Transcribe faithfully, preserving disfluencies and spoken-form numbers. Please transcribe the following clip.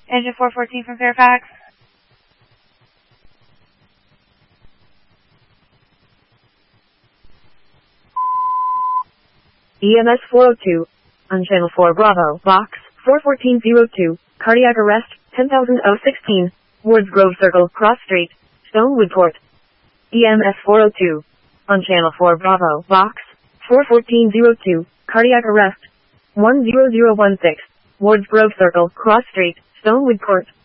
Engine four fourteen from Fairfax. E M S four oh two. On Channel four Bravo, Box four fourteen oh two. Cardiac arrest, ten thousand sixteen. Wards Grove Circle, Cross Street, Stonewood Court. E M S four oh two. On Channel four Bravo, Box four fourteen oh two. Cardiac arrest, one zero zero one six. Wards Grove Circle, Cross Street, Stonewood Court.